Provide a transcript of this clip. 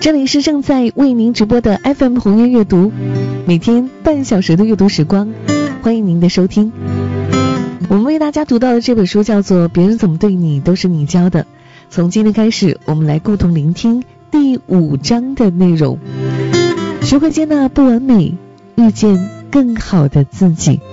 这里是正在为您直播的 FM 红叶阅读，每天半小时的阅读时光，欢迎您的收听。我们为大家读到的这本书叫做《别人怎么对你都是你教的》。从今天开始，我们来共同聆听第5章的内容，学会接纳不完美，遇见更好的自己。